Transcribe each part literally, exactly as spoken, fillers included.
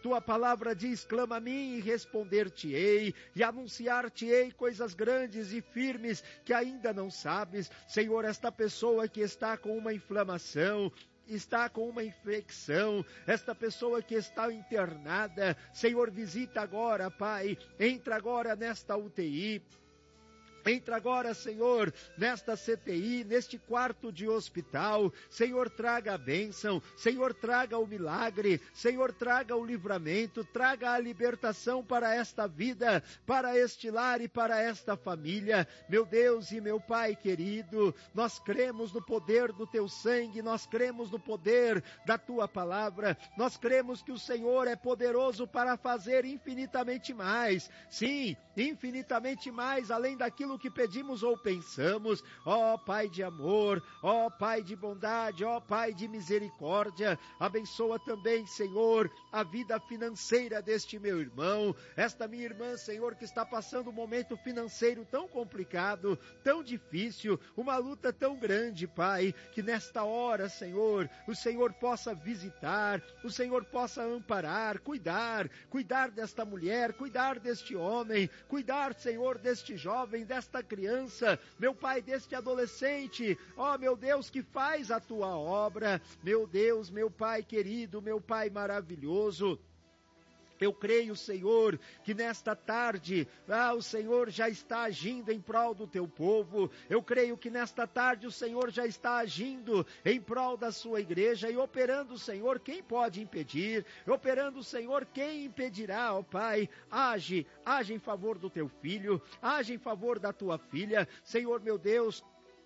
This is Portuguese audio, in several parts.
tua palavra diz, clama a mim e responder-te-ei, e anunciar-te-ei coisas grandes e firmes que ainda não sabes. Senhor, esta pessoa que está com uma inflamação, está com uma infecção, esta pessoa que está internada, Senhor, visita agora, Pai, entra agora nesta U T I, entra agora, Senhor, nesta C T I, neste quarto de hospital. Senhor, traga a bênção, Senhor, traga o milagre, Senhor, traga o livramento, traga a libertação para esta vida, para este lar e para esta família. Meu Deus e meu Pai querido, nós cremos no poder do teu sangue, nós cremos no poder da tua palavra, nós cremos que o Senhor é poderoso para fazer infinitamente mais, sim, infinitamente mais, além daquilo que pedimos ou pensamos. Ó Pai de amor, ó Pai de bondade, ó Pai de misericórdia, abençoa também, Senhor, a vida financeira deste meu irmão, esta minha irmã, Senhor, que está passando um momento financeiro tão complicado, tão difícil, uma luta tão grande, Pai, que nesta hora, Senhor, o Senhor possa visitar, o Senhor possa amparar, cuidar, cuidar desta mulher, cuidar deste homem, cuidar, Senhor, deste jovem, desta criança, meu Pai, deste adolescente, ó meu Deus, que faz a tua obra, meu Deus, meu Pai querido, meu Pai maravilhoso. Eu creio, Senhor, que nesta tarde, ah, o Senhor já está agindo em prol do teu povo. Eu creio que nesta tarde o Senhor já está agindo em prol da sua igreja e operando, Senhor, quem pode impedir? Operando, Senhor, quem impedirá, ó Pai? Age, age em favor do teu filho, age em favor da tua filha, Senhor meu Deus.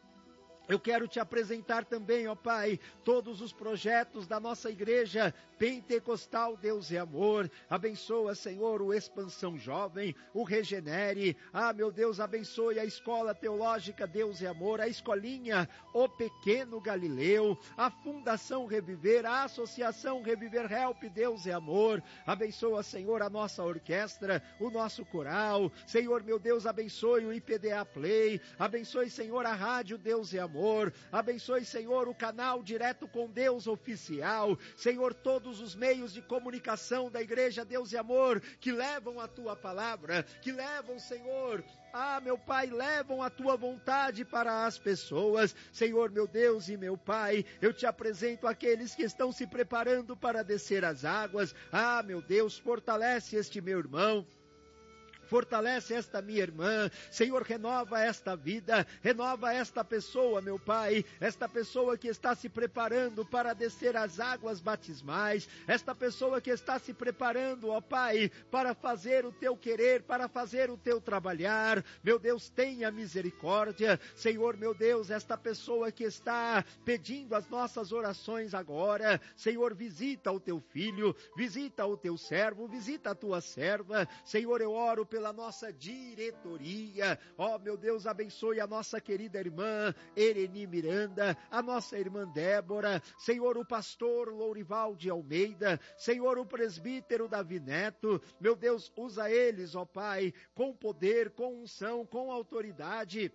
Eu quero te apresentar também, ó Pai, todos os projetos da nossa igreja pentecostal Deus é Amor. Abençoa, Senhor, o Expansão Jovem, o Regenere. Ah, meu Deus, abençoe a Escola Teológica Deus é Amor, a Escolinha, o Pequeno Galileu, a Fundação Reviver, a Associação Reviver Help Deus é Amor. Abençoa, Senhor, a nossa orquestra, o nosso coral. Senhor, meu Deus, abençoe o I P D A Play. Abençoe, Senhor, a Rádio Deus é Amor. Abençoe, Senhor, o canal Direto com Deus oficial. Senhor, todos os meios de comunicação da igreja Deus e Amor, que levam a tua palavra, que levam, Senhor, ah, meu Pai, levam a tua vontade para as pessoas. Senhor, meu Deus e meu Pai, eu te apresento aqueles que estão se preparando para descer as águas. Ah, meu Deus, fortalece este meu irmão. Fortalece esta minha irmã, Senhor, renova esta vida, renova esta pessoa, meu Pai, esta pessoa que está se preparando para descer as águas batismais, esta pessoa que está se preparando, ó Pai, para fazer o teu querer, para fazer o teu trabalhar. Meu Deus, tenha misericórdia, Senhor, meu Deus, esta pessoa que está pedindo as nossas orações agora, Senhor, visita o teu filho, visita o teu servo, visita a tua serva, Senhor, eu oro pelo pela nossa diretoria, ó oh, meu Deus, abençoe a nossa querida irmã Ereni Miranda, a nossa irmã Débora, Senhor, o pastor Lourival de Almeida, Senhor, o presbítero Davi Neto, meu Deus, usa eles, ó oh, Pai, com poder, com unção, com autoridade,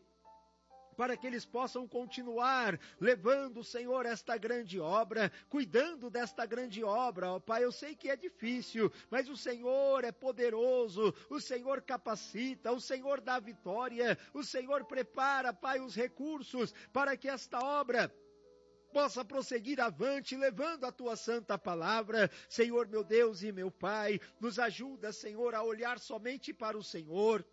para que eles possam continuar levando, Senhor, esta grande obra, cuidando desta grande obra, ó Pai. Eu sei que é difícil, mas o Senhor é poderoso, o Senhor capacita, o Senhor dá vitória, o Senhor prepara, Pai, os recursos para que esta obra possa prosseguir avante, levando a tua santa palavra. Senhor, meu Deus e meu Pai, nos ajuda, Senhor, a olhar somente para o Senhor.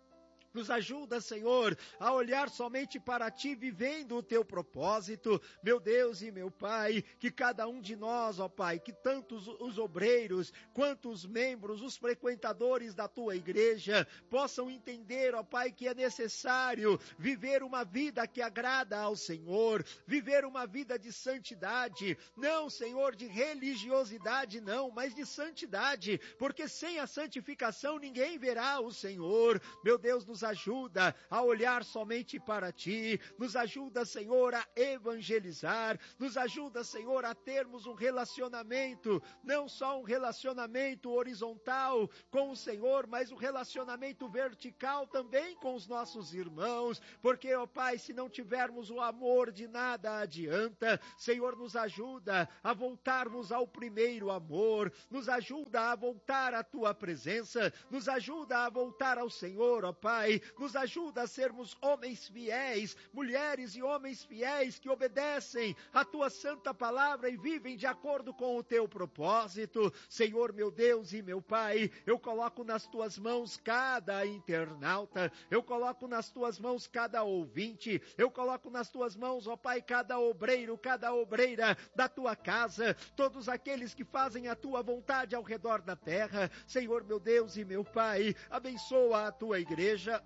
Nos ajuda, Senhor, a olhar somente para Ti, vivendo o Teu propósito. Meu Deus e meu Pai, que cada um de nós, ó Pai, que tanto os, os obreiros, quanto os membros, os frequentadores da Tua igreja, possam entender, ó Pai, que é necessário viver uma vida que agrada ao Senhor, viver uma vida de santidade, não, Senhor, de religiosidade, não, mas de santidade, porque sem a santificação ninguém verá o Senhor. Meu Deus, nos ajuda a olhar somente para Ti, nos ajuda, Senhor, a evangelizar, nos ajuda, Senhor, a termos um relacionamento, não só um relacionamento horizontal com o Senhor, mas um relacionamento vertical também com os nossos irmãos, porque, ó Pai, se não tivermos o amor, de nada adianta. Senhor, nos ajuda a voltarmos ao primeiro amor, nos ajuda a voltar à Tua presença, nos ajuda a voltar ao Senhor, ó Pai, nos ajuda a sermos homens fiéis, mulheres e homens fiéis que obedecem a Tua santa palavra e vivem de acordo com o Teu propósito. Senhor, meu Deus e meu Pai, eu coloco nas Tuas mãos cada internauta, eu coloco nas Tuas mãos cada ouvinte, eu coloco nas Tuas mãos, ó Pai, cada obreiro, cada obreira da Tua casa, todos aqueles que fazem a Tua vontade ao redor da terra. Senhor, meu Deus e meu Pai, abençoa a Tua igreja,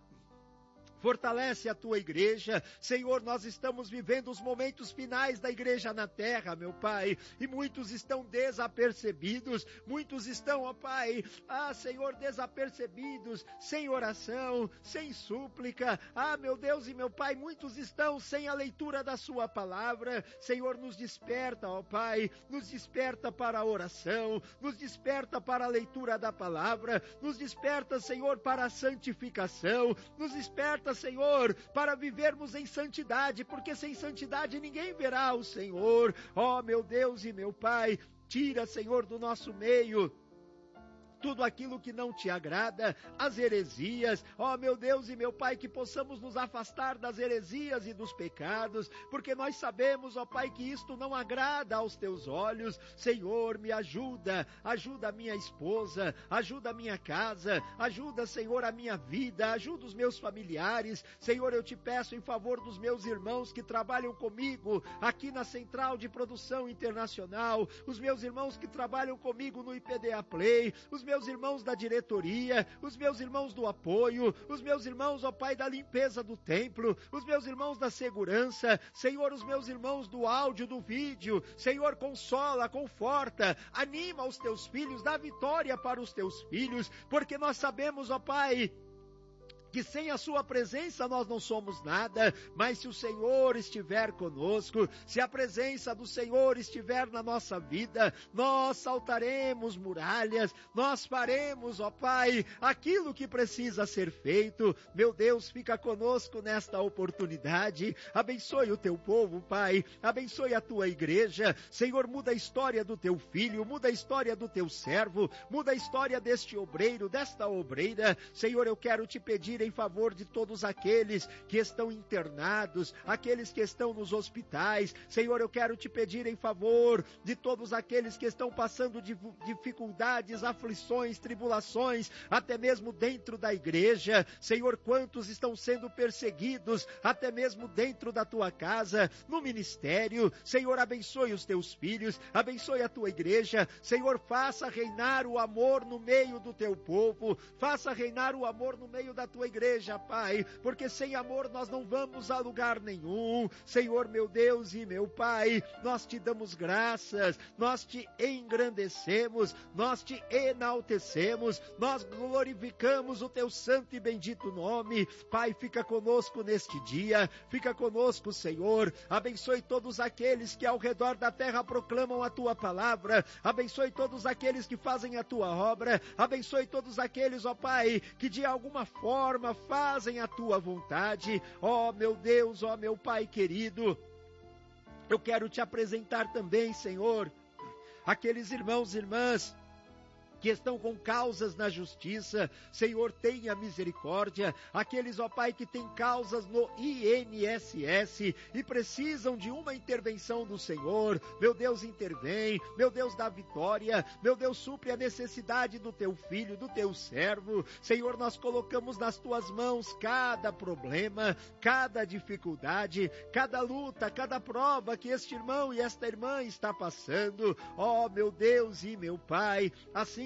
fortalece a Tua igreja. Senhor, nós estamos vivendo os momentos finais da igreja na terra, meu Pai, e muitos estão desapercebidos, muitos estão, ó Pai, ah, Senhor, desapercebidos, sem oração, sem súplica, ah, meu Deus e meu Pai, muitos estão sem a leitura da Sua palavra. Senhor, nos desperta, ó Pai, nos desperta para a oração, nos desperta para a leitura da palavra, nos desperta, Senhor, para a santificação, nos desperta, Senhor, para vivermos em santidade, porque sem santidade ninguém verá o Senhor. Ó, meu Deus e meu Pai, tira, Senhor, do nosso meio tudo aquilo que não Te agrada, as heresias, ó meu Deus e meu Pai, que possamos nos afastar das heresias e dos pecados, porque nós sabemos, ó Pai, que isto não agrada aos Teus olhos. Senhor, me ajuda, ajuda a minha esposa, ajuda a minha casa, ajuda, Senhor, a minha vida, ajuda os meus familiares. Senhor, eu Te peço em favor dos meus irmãos que trabalham comigo aqui na Central de Produção Internacional, os meus irmãos que trabalham comigo no I P D A Play, os meus irmãos da diretoria, os meus irmãos do apoio, os meus irmãos, ó Pai, da limpeza do templo, os meus irmãos da segurança, Senhor, os meus irmãos do áudio, do vídeo. Senhor, consola, conforta, anima os Teus filhos, dá vitória para os Teus filhos, porque nós sabemos, ó Pai, que sem a Sua presença nós não somos nada, mas se o Senhor estiver conosco, se a presença do Senhor estiver na nossa vida, nós saltaremos muralhas, nós faremos, ó Pai, aquilo que precisa ser feito. Meu Deus, fica conosco nesta oportunidade, abençoe o Teu povo, Pai, abençoe a Tua igreja. Senhor, muda a história do Teu filho, muda a história do Teu servo, muda a história deste obreiro, desta obreira. Senhor, eu quero Te pedir em favor de todos aqueles que estão internados, aqueles que estão nos hospitais. Senhor, eu quero Te pedir em favor de todos aqueles que estão passando de dificuldades, aflições, tribulações, até mesmo dentro da igreja. Senhor, quantos estão sendo perseguidos, até mesmo dentro da Tua casa, no ministério. Senhor, abençoe os Teus filhos, abençoe a Tua igreja. Senhor, faça reinar o amor no meio do Teu povo, faça reinar o amor no meio da Tua igreja, Pai, porque sem amor nós não vamos a lugar nenhum. Senhor, meu Deus e meu Pai, nós Te damos graças, nós Te engrandecemos, nós Te enaltecemos, nós glorificamos o Teu santo e bendito nome. Pai, fica conosco neste dia, fica conosco, Senhor, abençoe todos aqueles que ao redor da terra proclamam a Tua palavra, abençoe todos aqueles que fazem a Tua obra, abençoe todos aqueles, ó Pai, que de alguma forma fazem a Tua vontade. Ó meu Deus, ó meu Pai querido, eu quero Te apresentar também, Senhor, aqueles irmãos e irmãs que estão com causas na justiça. Senhor, tenha misericórdia. Aqueles, ó Pai, que têm causas no I N S S e precisam de uma intervenção do Senhor. Meu Deus, intervém. Meu Deus, dá vitória. Meu Deus, supre a necessidade do Teu filho, do Teu servo. Senhor, nós colocamos nas Tuas mãos cada problema, cada dificuldade, cada luta, cada prova que este irmão e esta irmã está passando. Ó, meu Deus e meu Pai, assim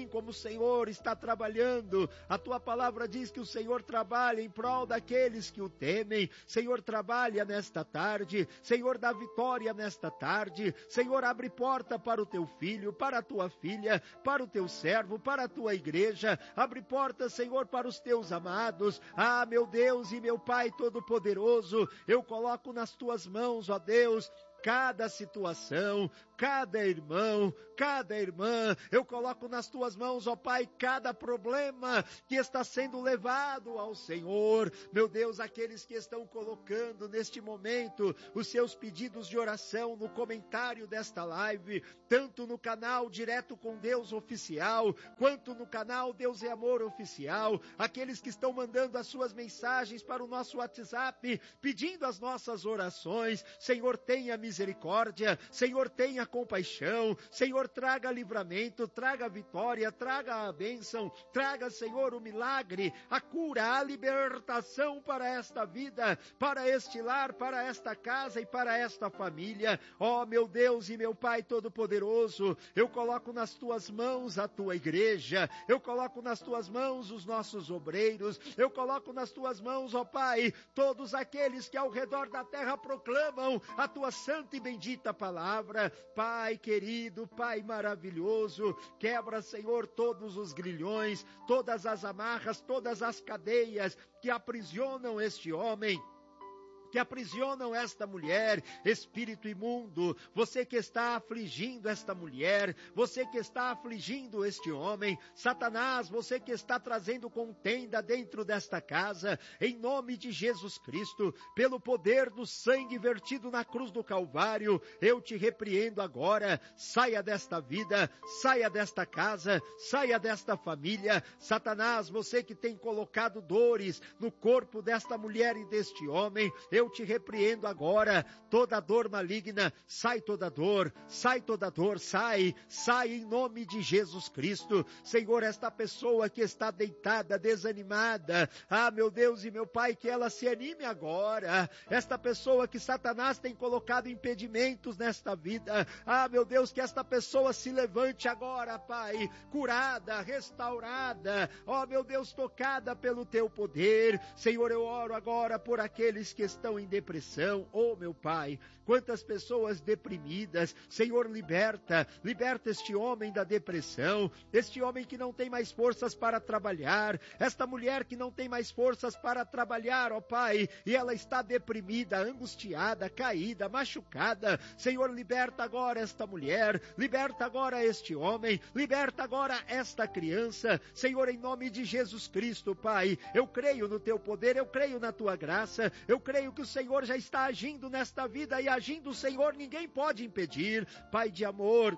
assim como o Senhor está trabalhando. A tua palavra diz que o Senhor trabalha em prol daqueles que o temem. Senhor, trabalha nesta tarde. Senhor, dá vitória nesta tarde. Senhor, abre porta para o teu filho, para a tua filha, para o teu servo, para a tua igreja. Abre porta, Senhor, para os teus amados. Ah, meu Deus e meu Pai Todo-Poderoso, eu coloco nas tuas mãos, ó Deus, cada situação, cada irmão, cada irmã, eu coloco nas tuas mãos, ó Pai, cada problema que está sendo levado ao Senhor. Meu Deus, aqueles que estão colocando neste momento os seus pedidos de oração no comentário desta live, tanto no canal Direto com Deus Oficial, quanto no canal Deus é Amor Oficial, aqueles que estão mandando as suas mensagens para o nosso WhatsApp, pedindo as nossas orações. Senhor, tenha misericórdia, Senhor, tenha compaixão, Senhor, traga livramento, traga vitória, traga a bênção, traga, Senhor, o milagre, a cura, a libertação para esta vida, para este lar, para esta casa e para esta família. Ó, meu Deus e meu Pai Todo-Poderoso, eu coloco nas tuas mãos a tua igreja, eu coloco nas tuas mãos os nossos obreiros, eu coloco nas tuas mãos, ó Pai, todos aqueles que ao redor da terra proclamam a tua santa e bendita palavra. Pai querido, Pai maravilhoso, quebra, Senhor, todos os grilhões, todas as amarras, todas as cadeias que aprisionam este homem, que aprisionam esta mulher. Espírito imundo, você que está afligindo esta mulher, você que está afligindo este homem, Satanás, você que está trazendo contenda dentro desta casa, em nome de Jesus Cristo, pelo poder do sangue vertido na cruz do Calvário, eu te repreendo agora. Saia desta vida, saia desta casa, saia desta família. Satanás, você que tem colocado dores no corpo desta mulher e deste homem, eu te repreendo agora. Toda dor maligna, sai toda dor, sai toda dor, sai, sai em nome de Jesus Cristo. Senhor, esta pessoa que está deitada, desanimada, ah, meu Deus e meu Pai, que ela se anime agora. Esta pessoa que Satanás tem colocado impedimentos nesta vida, ah, meu Deus, que esta pessoa se levante agora, Pai, curada, restaurada, ó, meu Deus, tocada pelo teu poder. Senhor, eu oro agora por aqueles que estão em depressão. Oh, meu Pai, quantas pessoas deprimidas. Senhor, liberta, liberta este homem da depressão, este homem que não tem mais forças para trabalhar, esta mulher que não tem mais forças para trabalhar, ó Pai, e ela está deprimida, angustiada, caída, machucada. Senhor, liberta agora esta mulher, liberta agora este homem, liberta agora esta criança. Senhor, em nome de Jesus Cristo, Pai, eu creio no teu poder, eu creio na tua graça, eu creio que o Senhor já está agindo nesta vida, e agindo o Senhor, ninguém pode impedir. Pai de amor,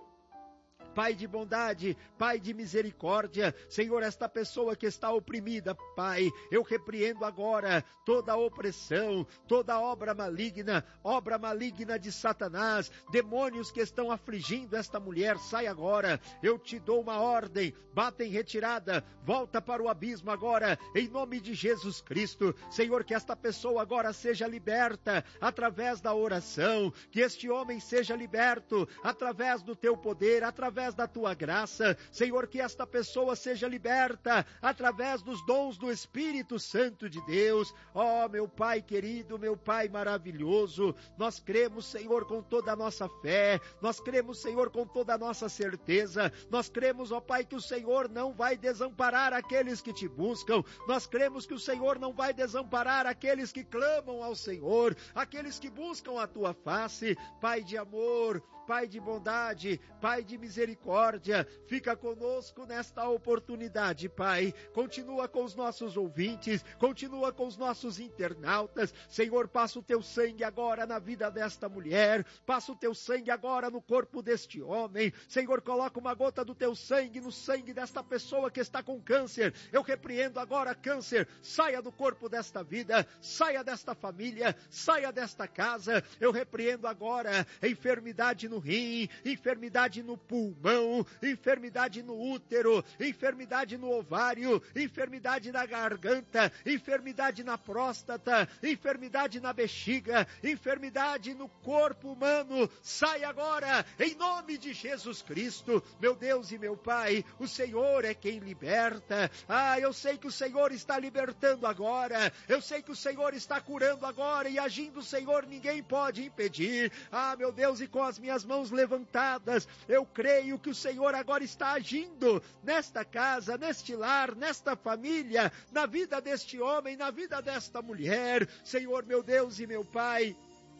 Pai de bondade, Pai de misericórdia, Senhor, esta pessoa que está oprimida, Pai, eu repreendo agora toda a opressão, toda obra maligna, obra maligna de Satanás, demônios que estão afligindo esta mulher, sai agora. Eu te dou uma ordem, bata em retirada, volta para o abismo agora, em nome de Jesus Cristo. Senhor, que esta pessoa agora seja liberta através da oração, que este homem seja liberto através do teu poder, através da tua graça. Senhor, que esta pessoa seja liberta através dos dons do Espírito Santo de Deus. Ó, oh, meu Pai querido, meu Pai maravilhoso, nós cremos, Senhor, com toda a nossa fé, nós cremos, Senhor, com toda a nossa certeza, nós cremos, ó Pai, que o Senhor não vai desamparar aqueles que te buscam, nós cremos que o Senhor não vai desamparar aqueles que clamam ao Senhor, aqueles que buscam a tua face. Pai de amor, Pai de bondade, Pai de misericórdia, fica conosco nesta oportunidade, Pai. Continua com os nossos ouvintes, continua com os nossos internautas. Senhor, passa o teu sangue agora na vida desta mulher, passa o teu sangue agora no corpo deste homem. Senhor, coloca uma gota do teu sangue no sangue desta pessoa que está com câncer. Eu repreendo agora câncer, saia do corpo desta vida, saia desta família, saia desta casa. Eu repreendo agora a enfermidade no rim, enfermidade no pulmão, pulmão, enfermidade no útero, enfermidade no ovário, enfermidade na garganta, enfermidade na próstata, enfermidade na bexiga, enfermidade no corpo humano, sai agora, em nome de Jesus Cristo. Meu Deus e meu Pai, o Senhor é quem liberta. Ah, eu sei que o Senhor está libertando agora, eu sei que o Senhor está curando agora, e agindo o Senhor ninguém pode impedir. Ah, meu Deus, e com as minhas mãos levantadas, eu creio que o Senhor agora está agindo nesta casa, neste lar, nesta família, na vida deste homem, na vida desta mulher. Senhor, meu Deus e meu Pai,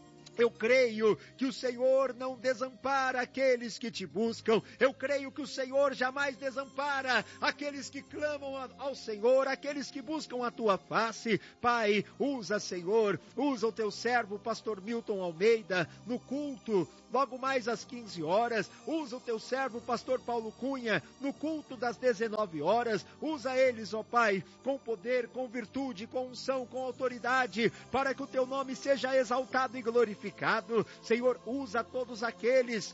eu creio que o Senhor não desampara aqueles que te buscam. Eu creio que o Senhor jamais desampara aqueles que clamam ao Senhor, aqueles que buscam a tua face. Pai, usa, Senhor, usa o teu servo, pastor Milton Almeida, no culto, logo mais às quinze horas. Usa o teu servo, pastor Paulo Cunha, no culto das dezenove horas. Usa eles, ó Pai, com poder, com virtude, com unção, com autoridade, para que o teu nome seja exaltado e glorificado. Senhor, usa todos aqueles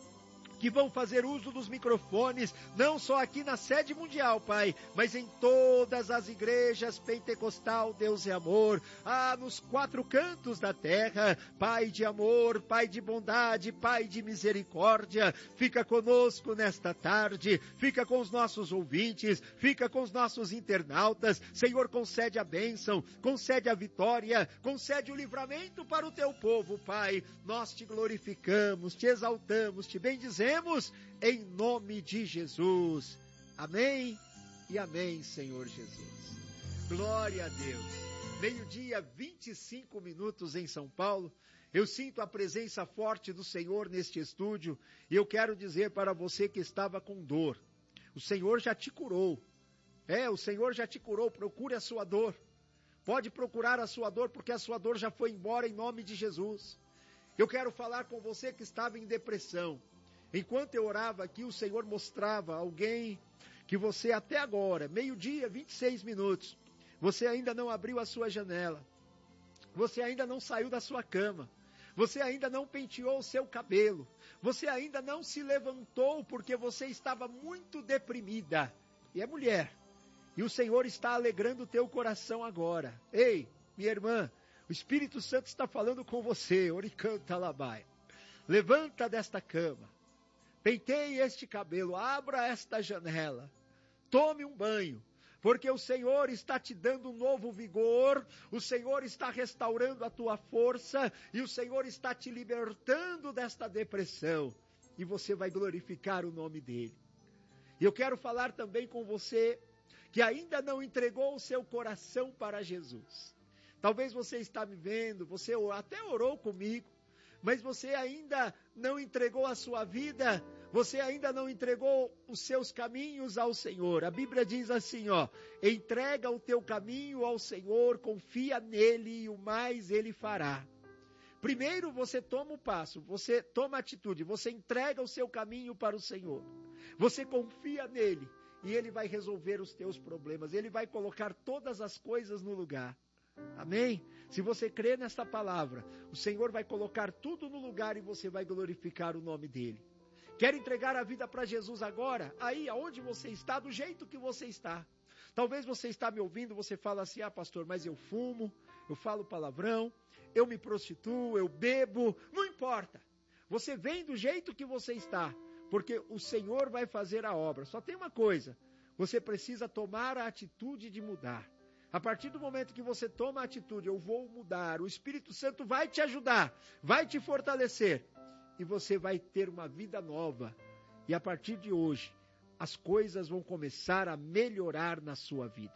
que vão fazer uso dos microfones, não só aqui na sede mundial, Pai, mas em todas as igrejas pentecostal, Deus é amor, ah, nos quatro cantos da terra. Pai de amor, Pai de bondade, Pai de misericórdia, fica conosco nesta tarde, fica com os nossos ouvintes, fica com os nossos internautas. Senhor, concede a bênção, concede a vitória, concede o livramento para o teu povo, Pai. Nós te glorificamos, te exaltamos, te bendizemos, em nome de Jesus. Amém e amém, Senhor Jesus. Glória a Deus. Meio-dia, vinte e cinco minutos em São Paulo. Eu sinto a presença forte do Senhor neste estúdio, e eu quero dizer para você que estava com dor, o Senhor já te curou. É, o Senhor já te curou. Procure a sua dor. Pode procurar a sua dor, porque a sua dor já foi embora em nome de Jesus. Eu quero falar com você que estava em depressão. Enquanto eu orava aqui, o Senhor mostrava alguém que você até agora, meio-dia, vinte e seis minutos, você ainda não abriu a sua janela, você ainda não saiu da sua cama, você ainda não penteou o seu cabelo, você ainda não se levantou porque você estava muito deprimida. E é mulher, e o Senhor está alegrando o teu coração agora. Ei, minha irmã, o Espírito Santo está falando com você. Oricanta labai. Levanta desta cama, penteie este cabelo, abra esta janela, tome um banho, porque o Senhor está te dando um novo vigor, o Senhor está restaurando a tua força, e o Senhor está te libertando desta depressão, e você vai glorificar o nome dEle. E eu quero falar também com você que ainda não entregou o seu coração para Jesus. Talvez você está me vendo, você até orou comigo, mas você ainda não entregou a sua vida, você ainda não entregou os seus caminhos ao Senhor. A Bíblia diz assim, ó, entrega o teu caminho ao Senhor, confia nele e o mais ele fará. Primeiro você toma o passo, você toma a atitude, você entrega o seu caminho para o Senhor. Você confia nele e ele vai resolver os teus problemas, ele vai colocar todas as coisas no lugar. Amém? Se você crê nesta palavra, o Senhor vai colocar tudo no lugar e você vai glorificar o nome dEle. Quer entregar a vida para Jesus agora? Aí, aonde você está, do jeito que você está. Talvez você está me ouvindo, você fala assim, ah pastor, mas eu fumo, eu falo palavrão, eu me prostituo, eu bebo, não importa. Você vem do jeito que você está, porque o Senhor vai fazer a obra. Só tem uma coisa, você precisa tomar a atitude de mudar. A partir do momento que você toma a atitude, eu vou mudar, o Espírito Santo vai te ajudar, vai te fortalecer, e você vai ter uma vida nova. E a partir de hoje, as coisas vão começar a melhorar na sua vida.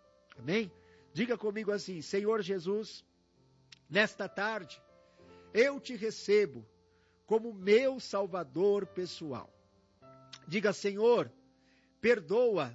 Amém? Diga comigo assim, Senhor Jesus, nesta tarde, eu te recebo como meu Salvador pessoal. Diga, Senhor, perdoa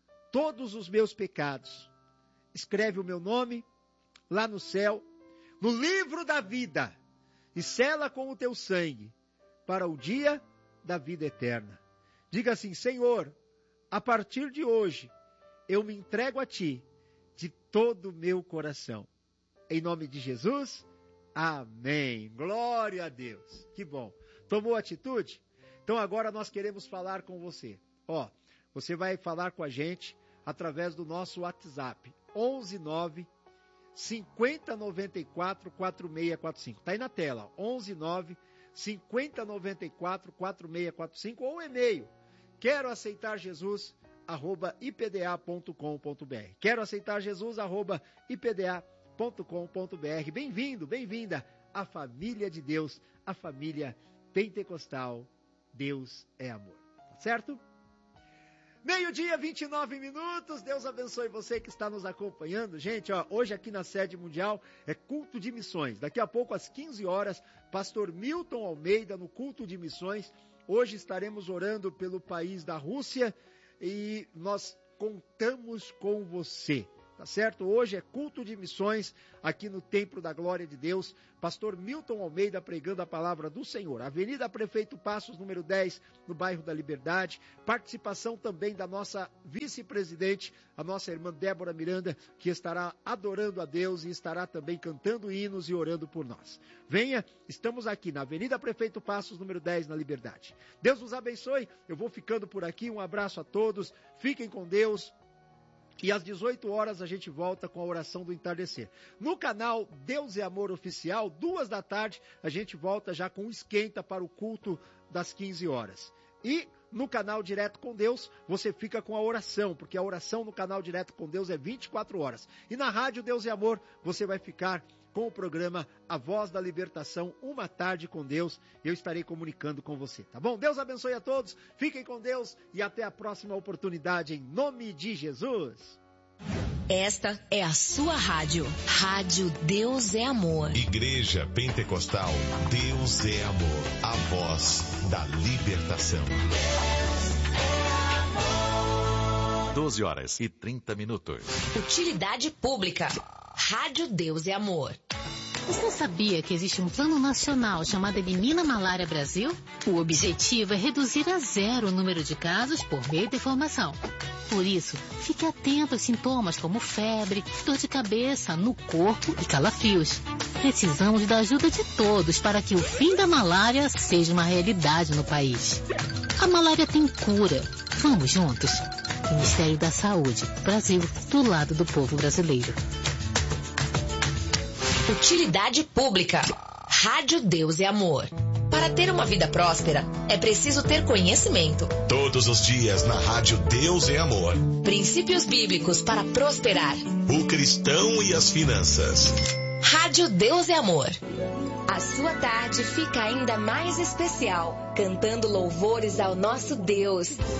todos os meus pecados. Escreve o meu nome lá no céu, no livro da vida, e sela com o teu sangue, para o dia da vida eterna. Diga assim, Senhor, a partir de hoje, eu me entrego a Ti, de todo o meu coração. Em nome de Jesus, amém. Glória a Deus. Que bom. Tomou atitude? Então Então agora nós queremos falar com você. Ó, você vai falar com a gente através do nosso WhatsApp, onze nove, cinquenta, noventa e quatro, quarenta e seis quarenta e cinco. Tá aí na tela, onze nove, cinquenta, noventa e quatro, quarenta e seis quarenta e cinco, ou e-mail, quero aceitar Jesus, arroba i p d a ponto com ponto b r. Quero aceitar Jesus, arroba i p d a ponto com ponto b r. Bem-vindo, bem-vinda à família de Deus, a família pentecostal. Deus é amor, tá certo? Meio-dia, vinte e nove minutos, Deus abençoe você que está nos acompanhando. Gente, ó, hoje aqui na sede mundial é culto de missões. Daqui a pouco, às quinze horas, pastor Milton Almeida no culto de missões. Hoje estaremos orando pelo país da Rússia e nós contamos com você. Tá certo? Hoje é culto de missões aqui no Templo da Glória de Deus. Pastor Milton Almeida pregando a palavra do Senhor. Avenida Prefeito Passos, número dez, no bairro da Liberdade. Participação também da nossa vice-presidente, a nossa irmã Débora Miranda, que estará adorando a Deus e estará também cantando hinos e orando por nós. Venha, estamos aqui na Avenida Prefeito Passos, número dez, na Liberdade. Deus nos abençoe. Eu vou ficando por aqui. Um abraço a todos. Fiquem com Deus. E às dezoito horas a gente volta com a oração do entardecer. No canal Deus é Amor Oficial, duas da tarde, a gente volta já com o esquenta para o culto das quinze horas. E no canal Direto com Deus, você fica com a oração, porque a oração no canal Direto com Deus é vinte e quatro horas. E na rádio Deus é Amor, você vai ficar com o programa A Voz da Libertação, uma tarde com Deus. Eu estarei comunicando com você, tá bom? Deus abençoe a todos, fiquem com Deus e até a próxima oportunidade, em nome de Jesus. Esta é a sua rádio. Rádio Deus é Amor. Igreja Pentecostal Deus é Amor. A voz da libertação. doze horas e trinta minutos. Utilidade pública. Rádio Deus é Amor. Você sabia que existe um plano nacional chamado Elimina Malária Brasil? O objetivo é reduzir a zero o número de casos por meio da informação. Por isso, fique atento aos sintomas como febre, dor de cabeça, no corpo e calafrios. Precisamos da ajuda de todos para que o fim da malária seja uma realidade no país. A malária tem cura. Vamos juntos? Ministério da Saúde, Brasil, do lado do povo brasileiro. Utilidade pública. Rádio Deus é Amor. Para ter uma vida próspera, é preciso ter conhecimento. Todos os dias na Rádio Deus é Amor. Princípios bíblicos para prosperar. O cristão e as finanças. Rádio Deus é Amor. A sua tarde fica ainda mais especial, cantando louvores ao nosso Deus.